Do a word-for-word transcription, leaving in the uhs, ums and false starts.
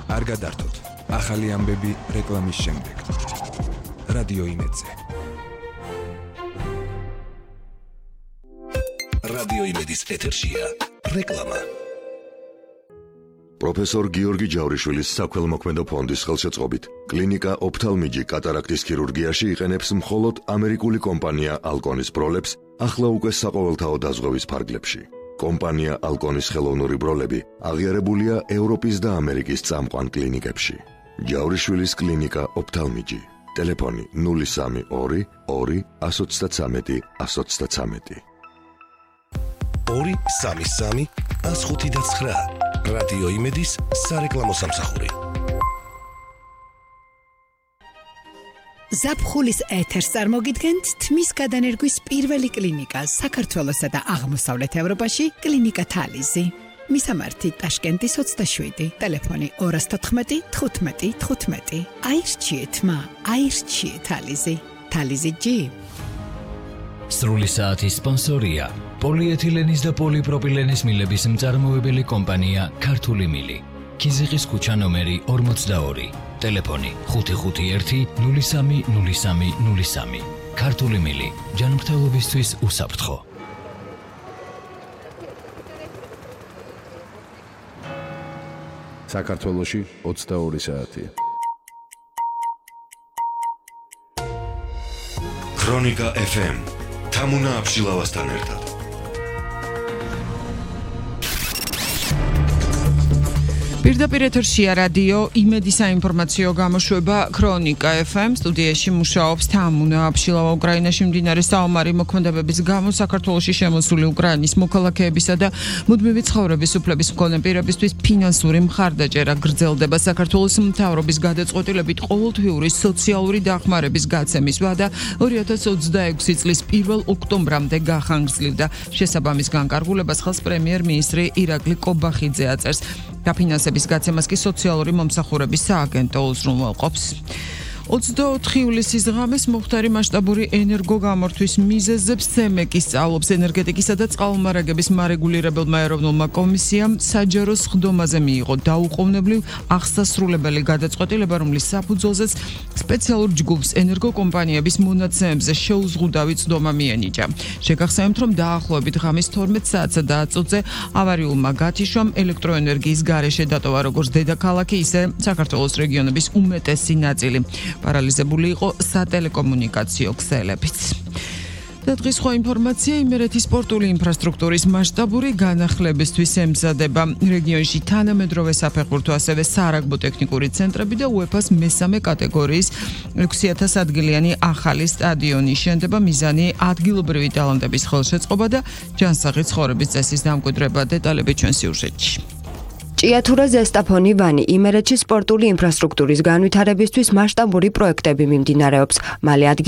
არ გადართოთ. ახალი ამბები რეკლამის შემდეგ. რადიო იმედზე. რადიო იმედის ეთერშია რეკლამა. პროფესორ გიორგი ჯავრიშვილის საქველმოქმედო ფონდის ხელშეწყობით კლინიკა ოფთალმიჯი კატარაქტის ქირურგიაში იყენებს მხოლოდ ამერიკული კომპანია ალკონის ბროლებს ახლა უკვე საყოველთაო დაზღვევის ფარგლებში. კომპანია ალკონის ხელოვნური ბროლები აღიარებულია ევროპის და ამერიკის წამყვან კლინიკებში. ჯავრიშვილის კლინიკა ოფთალმიჯი. ტელეფონი ნული სამი ორი ორი εκατო ოცდათვრამეტი εκατო ოცდათვრამეტი. ორი სამი სამი ას ხუთი და ცხრა. რადიო იმედის სარეკლამო სამსახური. ზაფხულის ეთერს წარმოგიდგენთ თმის გადანერგვის პირველი კლინიკა საქართველოსა და აღმოსავლეთ ევროპაში კლინიკა თალიზი. მისამართი ტაშკენტის ოცდაშვიდი, ტელეფონი ორი თოთხმეტი თხუთმეტი თხუთმეტი. აირჩიეთ მა, აირჩიეთ თალიზი. თალიზი ჯი. სრული საათის სპონსორია პოლიეთილენის და პოლიპროპილენის მილების მწარმოებელი კომპანია ქართული მილი. ქიზიყის ქუჩა ნომერი ორმოცდაორი. ტელეფონი ხუთი ხუთი ერთი ნული სამი ნული სამი ნული სამი. ქართული მილი ჯანმრთელობისთვის უსაფრთხო. საქართველოში ოცდაორი საათი. ქრონიკა ეფ ემ თამუნა აბშილავასთან ერთად. პირდაპირ ეთერშია რადიო იმედი საინფორმაციო გამოშვება ქრონიკა ეფ ემ. სტუდიაში მუშაობს თამუნა აბშილავა. უკრაინაში მიმდინარე საომარი მოქმედებების გამო საქართველოში შემოსული უკრაინის მოქალაქეებისა და მუდმივი ცხოვრების უფლების მქონე პირებისთვის ფინანსური მხარდაჭერა გრძელდება. საქართველოს მთავრობის გადაწყვეტილებით ყოველთვიური სოციალური დახმარების გაცემის ვადა ორი ათას ოცდაექვსი წლის პირველ ოქტომბრამდე გახანგრძლივდა. შესაბამის განკარგულებას ხელს პრემიერ-მინისტრი ირაკლი კობახიძე აწერს. დაფინანსების გაცემას კი სოციალური მომსახურების სააგენტო უზრუნველყოფს. ოცდაოთხი ივლისის ღამეს მოხდარი მასშტაბური ენერგოგამორთვის მიზეზებს ცემეკი სწავლობს. ენერგეტიკისა და წყალმომარაგების მარეგულირებელმა ეროვნულმა კომისიამ საჯარო სხდომაზე მიიღო დაუყოვნებლივ აღსასრულებელი გადაწყვეტილება, რომლის საფუძველზეც სპეციალურ ჯგუფს ენერგოკომპანიების მონაცემებზე შეუზღუდავი წვდომა მიენიჭა. შეგახსენებთ, რომ დაახლოებით ღამის თორმეტ საათსა და ათს ოცზე ავარიულმა გათიშვამ ელექტროენერგიის გარეშე დატოვა როგორც დედაქალაქი, ისე საქართველოს რეგიონების უმეტესი ნაწილი. პარალიზებული იყო სატელეკომუნიკაციო ქსელებიც. და დღის სხვა ინფორმაცია იმერეთის სპორტული ინფრასტრუქტურის მასშტაბური განახლებისთვის ემზადება. რეგიონში თანამედროვე საფეხბურთო, ასევე სარაგბო ტექნიკური ცენტრები და უეფას მესამე კატეგორიის ექვსი ათას ადგილიანი ახალი სტადიონი შენდება. მიზანი ადგილობრივი ტალანტების ხელშეწყობა და ჯანსაღი ცხოვრების წესის დამკვიდრება. დეტალები ჩვენ სიუჟეტში. ჭიათურა ზესტაფონი ვანი იმერეთში სპორტული ინფრასტრუქტურის განვითარებისთვის მასშტაბური პროექტები მიმდინარეობს. მალე